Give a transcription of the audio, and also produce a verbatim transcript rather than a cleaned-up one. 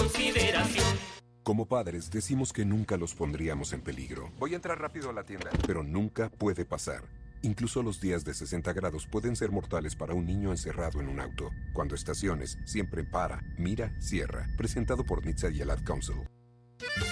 consideración. Como padres decimos que nunca los pondríamos en peligro. Voy a entrar rápido a la tienda. Pero nunca puede pasar. Incluso los días de sesenta grados pueden ser mortales para un niño encerrado en un auto. Cuando estaciones, siempre para, mira, cierra. Presentado por N H T S A y el Ad Council.